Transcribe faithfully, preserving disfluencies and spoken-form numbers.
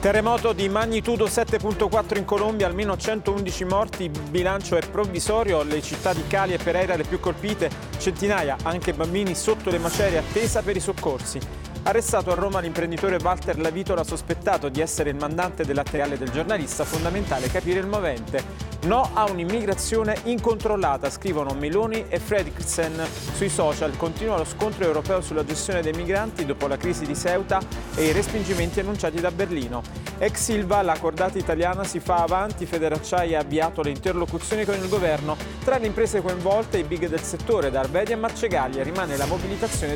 Terremoto di magnitudo sette virgola quattro in Colombia, almeno centoundici morti, il bilancio è provvisorio, le città di Cali e Pereira le più colpite, centinaia, anche bambini sotto le macerie, attesa per i soccorsi. Arrestato a Roma l'imprenditore Walter Lavitola, sospettato di essere il mandante dell'atteriale del giornalista, fondamentale capire il movente. No a un'immigrazione incontrollata, scrivono Meloni e Fredriksen sui social. Continua lo scontro europeo sulla gestione dei migranti dopo la crisi di Ceuta e i respingimenti annunciati da Berlino. Ex Silva, la cordata italiana si fa avanti, Federacciai ha avviato le interlocuzioni con il governo. Tra le imprese coinvolte i big del settore, da Arvedi a Marcegaglia, rimane la mobilitazione